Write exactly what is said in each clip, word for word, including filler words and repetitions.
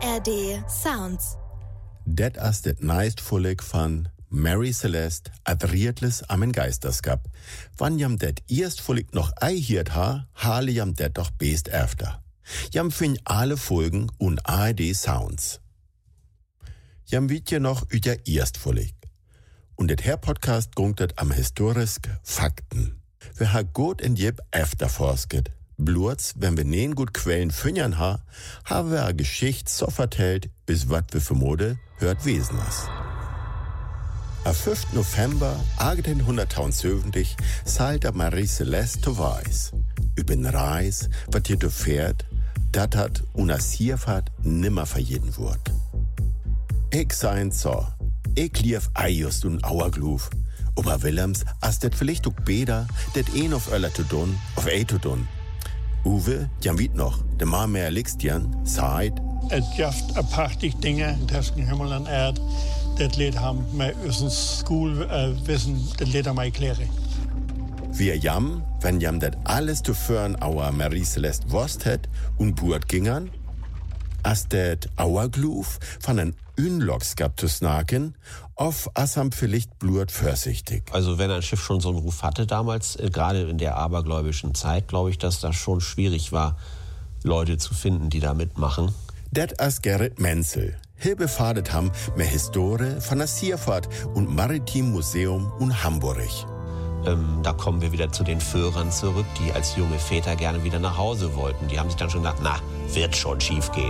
R D Sounds. Det as det neist volk van Mary Celeste adrietles am en Geisterskap. Wann jam det erst volk noch ei hiert ha, hale jam det doch best efter. Jam fin alle Folgen un A R D Sounds. Jam wiet je noch üter erst volk. Und det her Podcast gungt am historisk Fakten. Wir ha gut in jeb efterforsket. Blurz, wenn wir neen gut Quellen fünnern ha, haben wir a Geschicht so vertellt, bis wat wir für Mode hört Wesen as. Am fünften November achtzehnhundertneunundsiebzig seilt Marie Celeste zu Weiß. Übern Reis, wat hier du fährt, dat hat una Sierfahrt nimmer verjeden wurd. Ich sein so, ich lief Eius und Auergluf. Ober Willems, as det vielleicht auch beder, det een auf öller zu tun, auf ei zu tun. Uwe, jan wiet noch, de ma mehr liegst jan, seid. Het jaft een prachtig dingen, tussen Himmel en Erd. Dat leed ham met unseren Schoolwissen, uh, dat leed ham mij kleren. Wir jam, wenn jam dat alles zu fören auer Marie Celeste wurst het und buert gingern, as det Auergluf von en Unloks gab zu snaken, auf assam vielleicht bluert vorsichtig. Also wenn ein Schiff schon so einen Ruf hatte damals, äh, gerade in der abergläubischen Zeit, glaube ich, dass das schon schwierig war, Leute zu finden, die da mitmachen. Det as Gerrit Menzel. Hier befadet ham mehr Historie von der Sierfahrt und Maritim Museum in Hamburg. Ähm, da kommen wir wieder zu den Führern zurück, die als junge Väter gerne wieder nach Hause wollten. Die haben sich dann schon gedacht, na, wird schon schief gehen.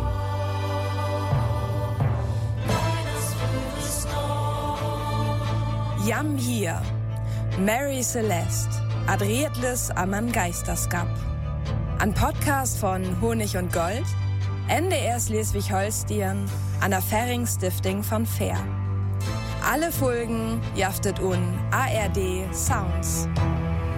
Jam hier, Mary Celeste, adrietles am en Geisterskap. Ein Podcast von Honig und Gold, N D R Schleswig-Holstein, an der Färing-Stiftung von Fair. Alle Folgen jaftet un A R D Sounds.